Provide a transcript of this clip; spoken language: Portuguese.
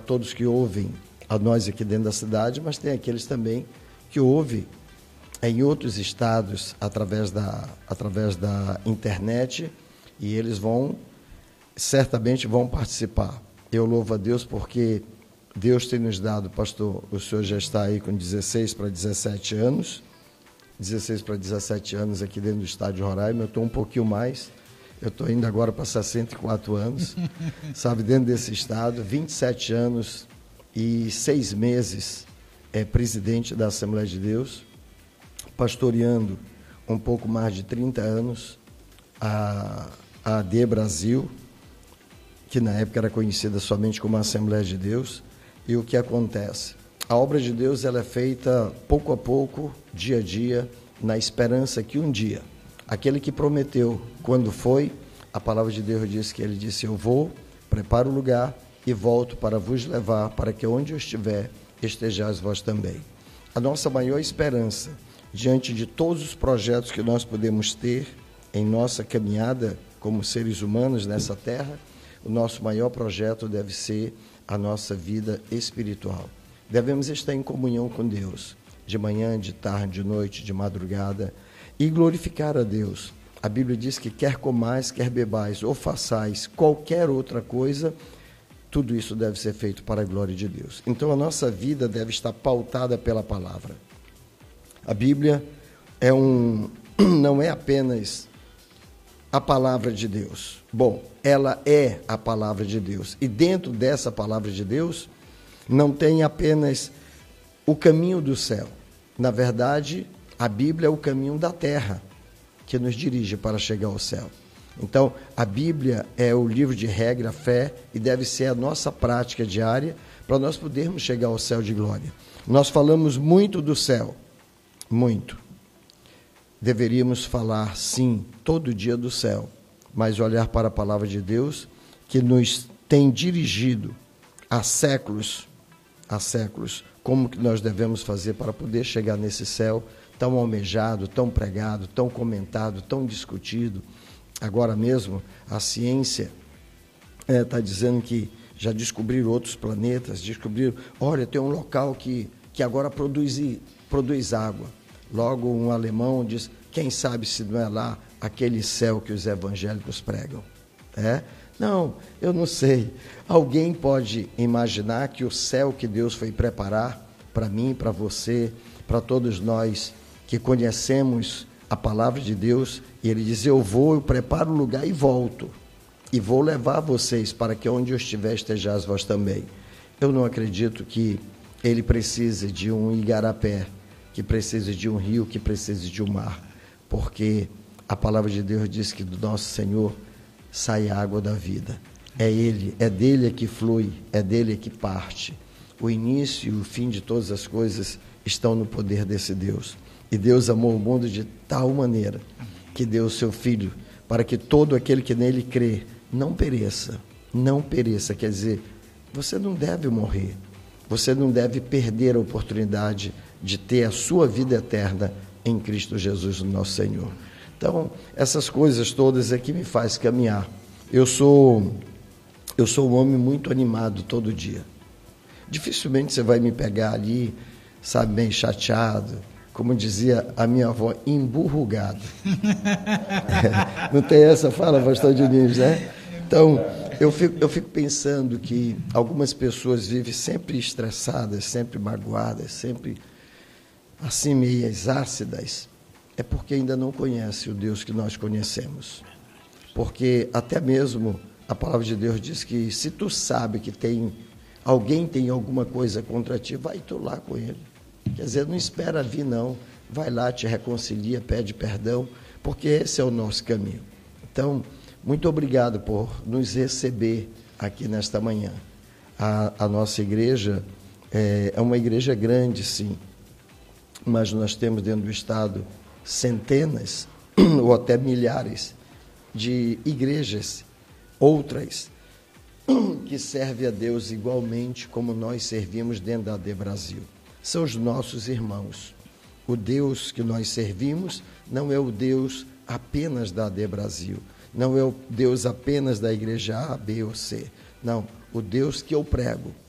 todos que ouvem a nós aqui dentro da cidade, mas tem aqueles também que ouvem em outros estados através da internet, e eles certamente vão participar. Eu louvo a Deus porque Deus tem nos dado, pastor, o senhor já está aí com 16 para 17 anos, 16 para 17 anos aqui dentro do estado de Roraima. Eu estou um pouquinho mais, eu estou indo agora para 64 anos, sabe, dentro desse estado, 27 anos e 6 meses presidente da Assembleia de Deus, pastoreando um pouco mais de 30 anos a AD Brasil, que na época era conhecida somente como Assembleia de Deus. E o que acontece? A obra de Deus ela é feita pouco a pouco, dia a dia, na esperança que um dia, aquele que prometeu, quando foi, a palavra de Deus diz que ele disse: eu vou, preparo o lugar e volto para vos levar, para que onde eu estiver, estejais vós também. A nossa maior esperança, diante de todos os projetos que nós podemos ter em nossa caminhada como seres humanos nessa terra, o nosso maior projeto deve ser a nossa vida espiritual. Devemos estar em comunhão com Deus, de manhã, de tarde, de noite, de madrugada, e glorificar a Deus. A Bíblia diz que quer comais, quer bebais ou façais qualquer outra coisa, tudo isso deve ser feito para a glória de Deus. Então a nossa vida deve estar pautada pela palavra. A Bíblia não é apenas a palavra de Deus. Bom, ela é a palavra de Deus. E dentro dessa palavra de Deus, não tem apenas o caminho do céu. Na verdade, a Bíblia é o caminho da terra que nos dirige para chegar ao céu. Então, a Bíblia é o livro de regra, fé, e deve ser a nossa prática diária para nós podermos chegar ao céu de glória. Nós falamos muito do céu, muito. Deveríamos falar, sim, todo dia do céu, mas olhar para a palavra de Deus, que nos tem dirigido há séculos, como que nós devemos fazer para poder chegar nesse céu tão almejado, tão pregado, tão comentado, tão discutido. Agora mesmo, a ciência está dizendo que já descobriram outros planetas, olha, tem um local que agora produz água. Logo, um alemão diz, quem sabe se não é lá aquele céu que os evangélicos pregam? Não, eu não sei. Alguém pode imaginar que o céu que Deus foi preparar para mim, para você, para todos nós que conhecemos a palavra de Deus, e ele diz, eu preparo o lugar e volto, e vou levar vocês para que onde eu estiver estejais vós também. Eu não acredito que ele precise de um igarapé, que precise de um rio, que precise de um mar, porque a palavra de Deus diz que do nosso Senhor sai a água da vida. É Ele, é dele que flui, é dele que parte. O início e o fim de todas as coisas estão no poder desse Deus. E Deus amou o mundo de tal maneira que deu o seu Filho, para que todo aquele que nele crê não pereça, quer dizer, você não deve morrer, você não deve perder a oportunidade de ter a sua vida eterna em Cristo Jesus, o nosso Senhor. Então, essas coisas todas é que me faz caminhar. Eu sou um homem muito animado todo dia. Dificilmente você vai me pegar ali, sabe, bem chateado, como dizia a minha avó, emburrugado. Não tem essa fala, pastor Diniz, né? Então, eu fico pensando que algumas pessoas vivem sempre estressadas, sempre magoadas, sempre assim meio ácidas, é porque ainda não conhece o Deus que nós conhecemos. Porque até mesmo a palavra de Deus diz que se tu sabe que alguém tem alguma coisa contra ti, vai tu lá com ele. Quer dizer, não espera vir não, vai lá, te reconcilia, pede perdão, porque esse é o nosso caminho. Então, muito obrigado por nos receber aqui nesta manhã. A nossa igreja é uma igreja grande, sim, mas nós temos dentro do estado centenas ou até milhares de igrejas, outras, que servem a Deus igualmente como nós servimos dentro da AD Brasil. São os nossos irmãos. O Deus que nós servimos não é o Deus apenas da AD Brasil, não é o Deus apenas da igreja A, B ou C. Não, o Deus que eu prego